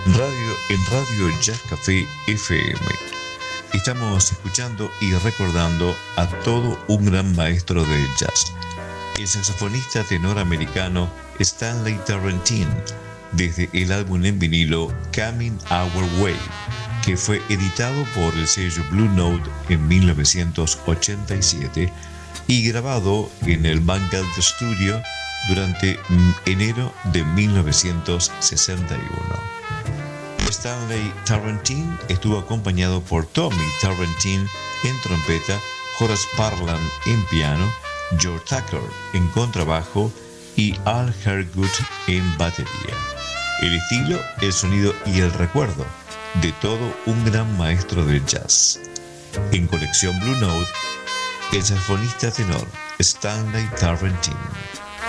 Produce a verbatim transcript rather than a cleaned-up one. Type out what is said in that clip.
Radio en Radio Jazz Café F M. Estamos escuchando y recordando a todo un gran maestro del jazz, el saxofonista tenor americano Stanley Tarantine, desde el álbum en vinilo Coming Our Way, que fue editado por el sello Blue Note en mil novecientos ochenta y siete y grabado en el Vanguard Studio durante enero de mil novecientos sesenta y uno. Stanley Tarantine estuvo acompañado por Tommy Tarantine en trompeta, Horace Parlan en piano, George Tucker en contrabajo y Al Harewood en batería. El estilo, el sonido y el recuerdo de todo un gran maestro del jazz. En colección Blue Note, el saxofonista tenor Stanley Tarantine.